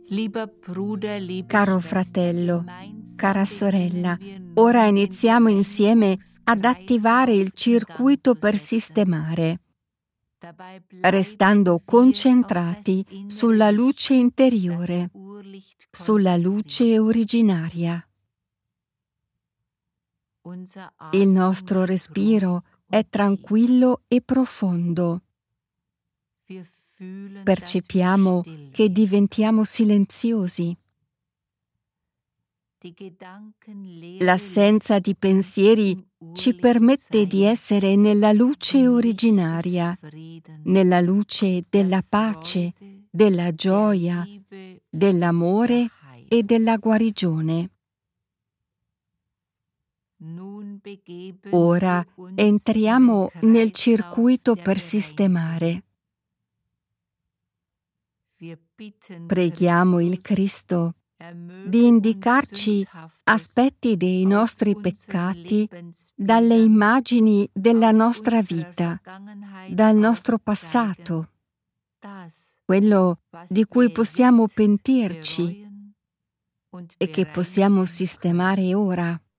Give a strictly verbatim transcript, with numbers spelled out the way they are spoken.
Caro fratello, cara sorella, ora iniziamo insieme ad attivare il circuito per sistemare, restando concentrati sulla luce interiore, sulla luce originaria. Il nostro respiro è tranquillo e profondo. Percepiamo che diventiamo silenziosi. L'assenza di pensieri ci permette di essere nella luce originaria, nella luce della pace, della gioia, dell'amore e della guarigione. Ora entriamo nel circuito per sistemare. Preghiamo il Cristo di indicarci aspetti dei nostri peccati dalle immagini della nostra vita, dal nostro passato, quello di cui possiamo pentirci e che possiamo sistemare ora.